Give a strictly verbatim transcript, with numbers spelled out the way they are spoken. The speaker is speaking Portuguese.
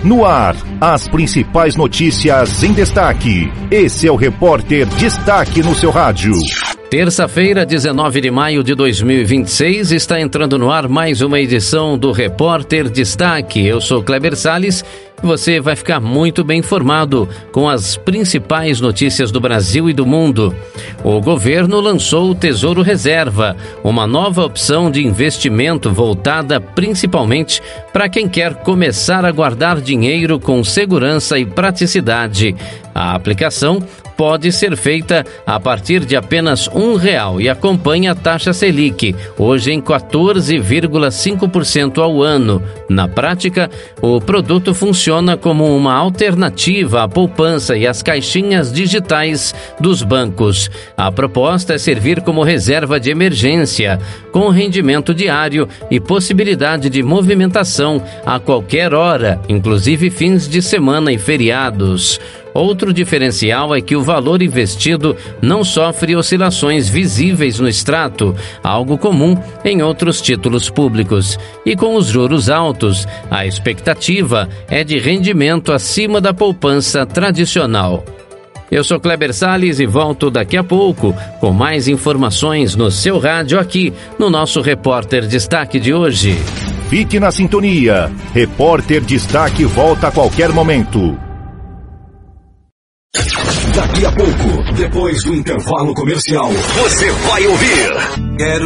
No ar, as principais notícias em destaque. Esse é o Repórter Destaque no seu rádio. Terça-feira, dezenove de maio de dois mil e vinte e seis, está entrando no ar mais uma edição do Repórter Destaque. Eu sou Kleber Salles e você vai ficar muito bem informado com as principais notícias do Brasil e do mundo. O governo lançou o Tesouro Reserva, uma nova opção de investimento voltada principalmente para quem quer começar a guardar dinheiro com segurança e praticidade. A aplicação pode ser feita a partir de apenas um real e acompanha a taxa Selic, hoje em quatorze vírgula cinco por cento ao ano. Na prática, o produto funciona como uma alternativa à poupança e às caixinhas digitais dos bancos. A proposta é servir como reserva de emergência, com rendimento diário e possibilidade de movimentação a qualquer hora, inclusive fins de semana e feriados. Outro diferencial é que o valor investido não sofre oscilações visíveis no extrato, algo comum em outros títulos públicos. E com os juros altos, a expectativa é de rendimento acima da poupança tradicional. Eu sou Kleber Salles e volto daqui a pouco com mais informações no seu rádio aqui no nosso Repórter Destaque de hoje. Fique na sintonia. Repórter Destaque volta a qualquer momento. Daqui a pouco, depois do intervalo comercial, você vai ouvir. Quero